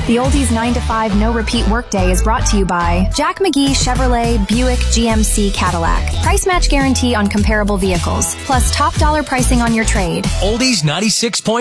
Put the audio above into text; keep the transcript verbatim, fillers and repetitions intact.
The Oldies nine to five No Repeat Workday is brought to you by Jack McGee Chevrolet Buick G M C Cadillac. Price match guarantee on comparable vehicles, plus top dollar pricing on your trade. Oldies ninety-six point